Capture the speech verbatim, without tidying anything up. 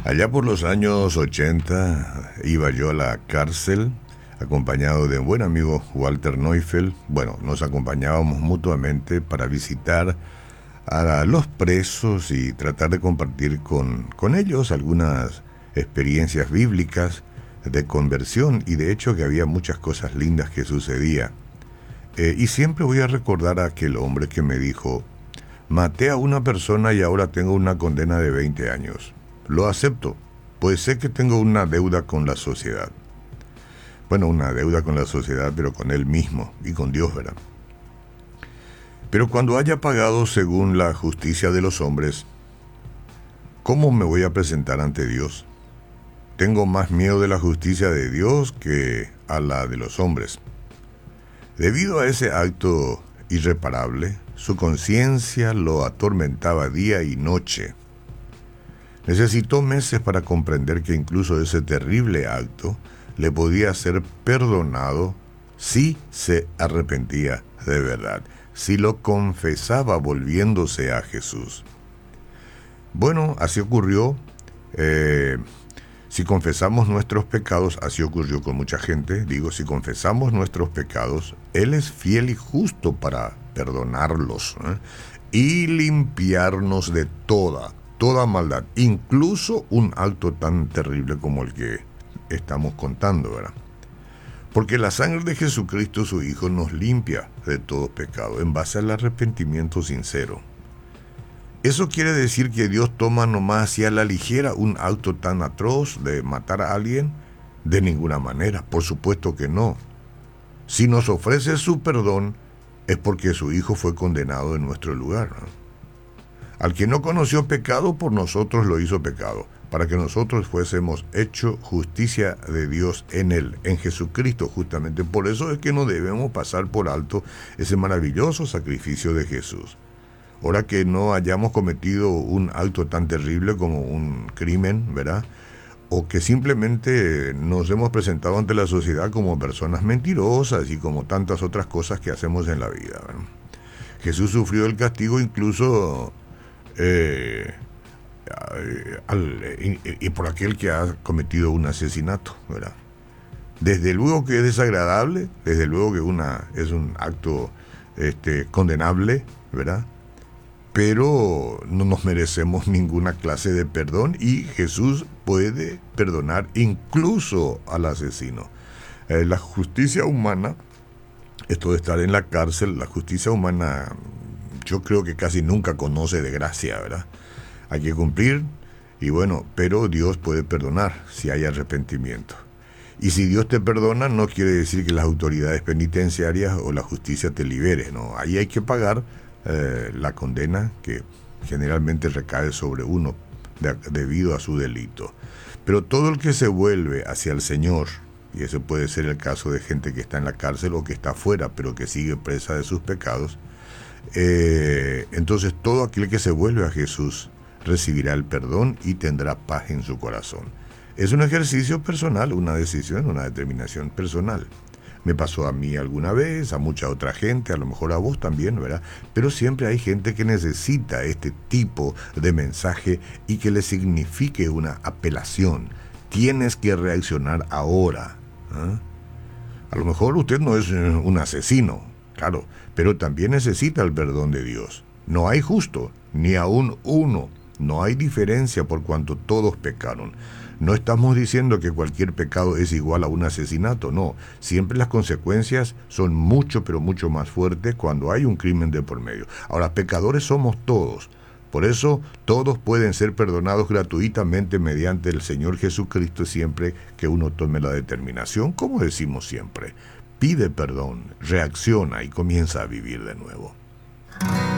Allá por los años ochenta iba yo a la cárcel acompañado de un buen amigo Walter Neufeld. Bueno, nos acompañábamos mutuamente para visitar a los presos y tratar de compartir con, con ellos algunas experiencias bíblicas de conversión, y de hecho que había muchas cosas lindas que sucedía. Eh, y siempre voy a recordar a aquel hombre que me dijo: maté a una persona y ahora tengo una condena de veinte años. Lo acepto, pues sé que tengo una deuda con la sociedad. Bueno, una deuda con la sociedad, pero con él mismo y con Dios, ¿verdad? Pero cuando haya pagado según la justicia de los hombres, ¿cómo me voy a presentar ante Dios? Tengo más miedo de la justicia de Dios que a la de los hombres. Debido a ese acto irreparable, su conciencia lo atormentaba día y noche. Necesitó meses para comprender que incluso ese terrible acto le podía ser perdonado si se arrepentía de verdad, si lo confesaba volviéndose a Jesús. Bueno, así ocurrió. Eh, si confesamos nuestros pecados, así ocurrió con mucha gente, digo, si confesamos nuestros pecados, Él es fiel y justo para perdonarlos, ¿eh? y limpiarnos de toda, toda maldad, incluso un acto tan terrible como el que estamos contando, ¿verdad? Porque la sangre de Jesucristo, su Hijo, nos limpia de todo pecado en base al arrepentimiento sincero. ¿Eso quiere decir que Dios toma nomás así a la ligera un acto tan atroz de matar a alguien? De ninguna manera, por supuesto que no. Si nos ofrece su perdón, es porque su Hijo fue condenado en nuestro lugar, ¿no? Al que no conoció pecado, por nosotros lo hizo pecado, para que nosotros fuésemos hecho justicia de Dios en Él, en Jesucristo justamente. Por eso es que no debemos pasar por alto ese maravilloso sacrificio de Jesús. Ahora que no hayamos cometido un acto tan terrible como un crimen, ¿verdad? O que simplemente nos hemos presentado ante la sociedad como personas mentirosas y como tantas otras cosas que hacemos en la vida, ¿verdad? Jesús sufrió el castigo incluso eh, al, y, y por aquel que ha cometido un asesinato, ¿verdad? Desde luego que es desagradable, desde luego que una, es un acto este, condenable, ¿verdad? Pero no nos merecemos ninguna clase de perdón, y Jesús puede perdonar incluso al asesino. Eh, la justicia humana, esto de estar en la cárcel, la justicia humana yo creo que casi nunca conoce de gracia, ¿verdad? Hay que cumplir, y bueno, pero Dios puede perdonar si hay arrepentimiento. Y si Dios te perdona, no quiere decir que las autoridades penitenciarias o la justicia te libere, ¿no? Ahí hay que pagar Eh, la condena que generalmente recae sobre uno de, debido a su delito. Pero todo el que se vuelve hacia el Señor, y ese puede ser el caso de gente que está en la cárcel o que está afuera pero que sigue presa de sus pecados, eh, entonces todo aquel que se vuelve a Jesús recibirá el perdón y tendrá paz en su corazón. Es un ejercicio personal, una decisión, una determinación personal. Me pasó a mí alguna vez, a mucha otra gente, a lo mejor a vos también, ¿verdad? Pero siempre hay gente que necesita este tipo de mensaje y que le signifique una apelación. Tienes que reaccionar ahora, ¿eh? A lo mejor usted no es un asesino, claro, pero también necesita el perdón de Dios. No hay justo, ni aún uno. No hay diferencia por cuanto todos pecaron. No estamos diciendo que cualquier pecado es igual a un asesinato, no. Siempre las consecuencias son mucho, pero mucho más fuertes cuando hay un crimen de por medio. Ahora, pecadores somos todos. Por eso, todos pueden ser perdonados gratuitamente mediante el Señor Jesucristo, siempre que uno tome la determinación, como decimos siempre. Pide perdón, reacciona y comienza a vivir de nuevo.